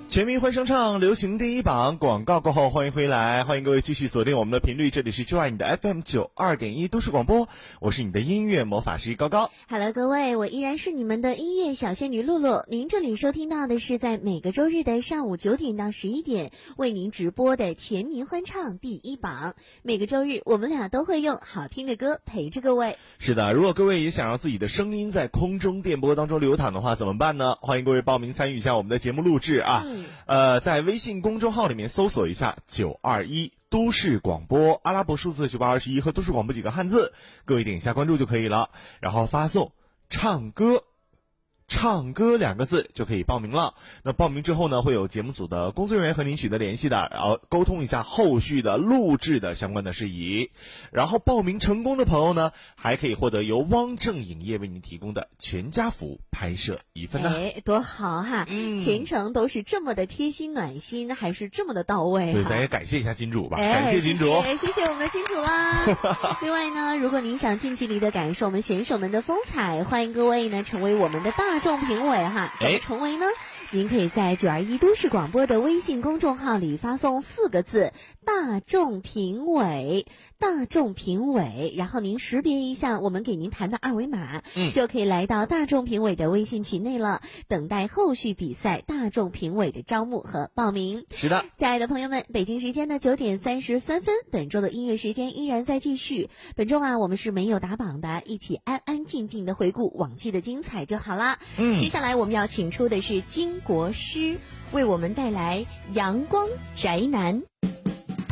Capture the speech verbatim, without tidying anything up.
全民欢声唱流行第一榜，广告过后欢迎回来，欢迎各位继续锁定我们的频率，这里是就爱你的 F M 九二点一都市广播，我是你的音乐魔法师高高。 Hello， 各位，我依然是你们的音乐小仙女露露。您这里收听到的是在每个周日的上午九点到十一点为您直播的全民欢唱第一榜。每个周日我们俩都会用好听的歌陪着各位。 是的，如果各位也想让自己的声音在空中电波当中流淌的话，怎么办呢？欢迎各位报名参与一下我们的节目录制啊。嗯呃，在微信公众号里面搜索一下九二一都市广播，阿拉伯数字九八二十一和都市广播几个汉字，各位点一下关注就可以了，然后发送唱歌唱歌两个字就可以报名了。那报名之后呢，会有节目组的工作人员和您取得联系的，然后沟通一下后续的录制的相关的事宜。然后报名成功的朋友呢，还可以获得由汪正影业为您提供的全家福拍摄一份呢。 哎，多好哈！嗯，全程都是这么的贴心暖心，还是这么的到位。 对，咱也感谢一下金主吧， 哎、 感谢金主， 谢谢, 谢谢我们的金主啦。另外呢，如果您想近距离的感受我们选手们的风采，欢迎各位呢成为我们的大众评委哈。怎么成为呢？您可以在九二一都市广播的微信公众号里发送四个字大众评委，大众评委，然后您识别一下我们给您弹的二维码，嗯，就可以来到大众评委的微信群内了，等待后续比赛大众评委的招募和报名。 是的， 亲爱的朋友们，北京时间的九点三十三分，本周的音乐时间依然在继续。本周啊，我们是没有打榜的，一起安安静静的回顾往期的精彩就好啦。嗯，接下来我们要请出的是金国师，为我们带来阳光宅男。